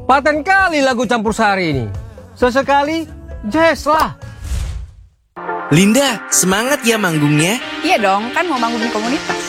Paten kali lagu campur sari ini. Sesekali jazz lah. Linda, semangat ya manggungnya. Iya dong, kan mau manggung di komunitas.